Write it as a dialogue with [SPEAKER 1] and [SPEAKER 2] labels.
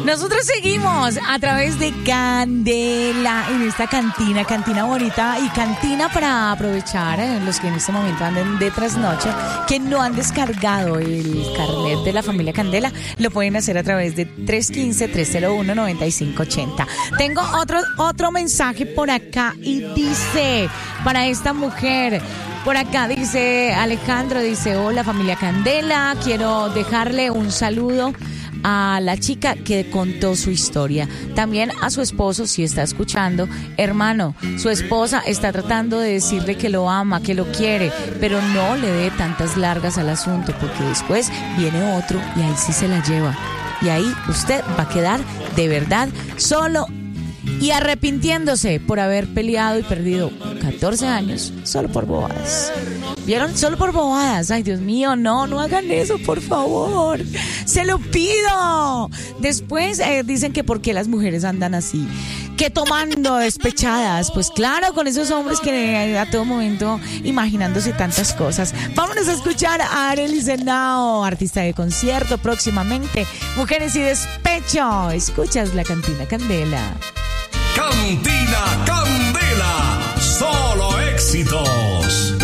[SPEAKER 1] Nosotros seguimos a través de Candela en esta cantina bonita y cantina para aprovechar los que en este momento anden de trasnoche, que no han descargado el carnet de la familia Candela, lo pueden hacer a través de 315-301-9580. Tengo otro mensaje por acá y dice, para esta mujer, por acá dice Alejandro, dice: hola familia Candela, quiero dejarle un saludo a la chica que contó su historia. También a su esposo, si está escuchando. Hermano, su esposa está tratando de decirle que lo ama, que lo quiere, pero no le dé tantas largas al asunto, porque después viene otro y ahí sí se la lleva. Y ahí usted va a quedar de verdad solo y arrepintiéndose por haber peleado y perdido 14 años solo por bobadas. ¿Vieron? Solo por bobadas. Ay, Dios mío, no hagan eso, por favor. Se lo pido. Después dicen que por qué las mujeres andan así, que tomando despechadas. Pues claro, con esos hombres que a todo momento imaginándose tantas cosas. Vámonos a escuchar a Arely Senao, artista de concierto próximamente. Mujeres y despecho. Escuchas la Cantina Candela.
[SPEAKER 2] Cantina Candela, solo éxitos.